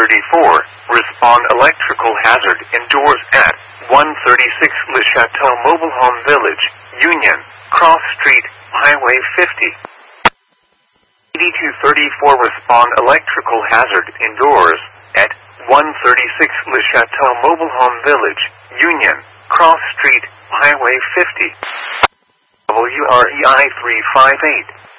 respond electrical hazard indoors at 136 Le Chateau Mobile Home Village, Union, Cross Street, Highway 50. 8234 respond electrical hazard indoors at 136 Le Chateau Mobile Home Village, Union, Cross Street, Highway 50. WREI 358.